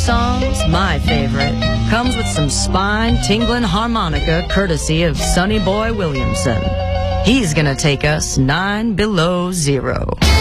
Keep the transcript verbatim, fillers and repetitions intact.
Songs, my favorite, comes with some spine-tingling harmonica courtesy of Sonny Boy Williamson. He's gonna take us nine below zero.